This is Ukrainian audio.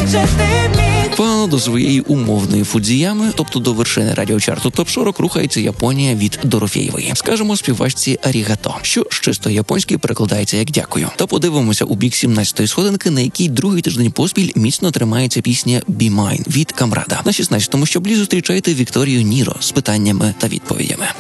Впевнено, до своєї умовної Фудзіями, тобто до вершини радіочарту топ-40, рухається Японія від Дорофєєвої. Скажемо співачці арігато, що з чисто японської перекладається як «дякую». Та подивимося у бік 17-ї сходинки, на якій другий тиждень поспіль міцно тримається пісня «Be Mine» від Камрада. На 16-му щаблі зустрічайте Вікторію Ніро з питаннями та відповідями.